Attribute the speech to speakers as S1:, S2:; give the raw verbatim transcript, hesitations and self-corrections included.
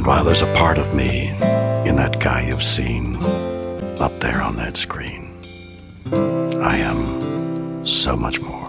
S1: And while there's a part of me in that guy you've seen up there on that screen, I am so much more.